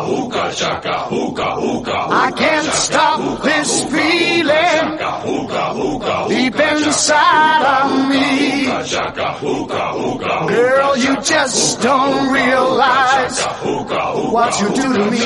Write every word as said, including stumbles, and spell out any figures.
Hookah shaka, hookah, hookah. I can't stop this feeling deep inside of me. Girl, you just don't realize what you do to me.